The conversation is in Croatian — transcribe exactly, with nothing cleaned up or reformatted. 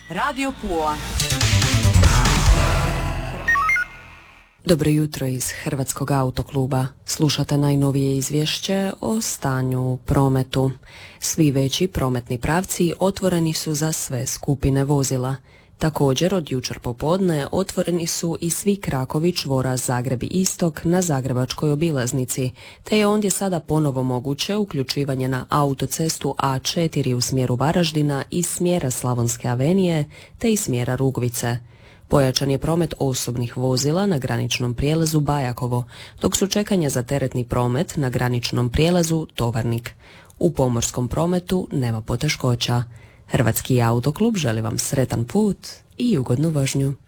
Radio Pula. Dobro jutro iz Hrvatskog autokluba. Slušate najnovije izvješće o stanju u prometu. Svi veći prometni pravci otvoreni su za sve skupine vozila. Također, od jučer popodne otvoreni su i svi krakovi čvora Zagreb istok na zagrebačkoj obilaznici, te je ondje sada ponovo moguće uključivanje na autocestu A četiri u smjeru Varaždina iz smjera Slavonske avenije te iz smjera Rugvice. Pojačan je promet osobnih vozila na graničnom prijelazu Bajakovo, dok su čekanja za teretni promet na graničnom prijelazu Tovarnik. U pomorskom prometu nema poteškoća. Hrvatski autoklub želi vam sretan put i ugodnu vožnju.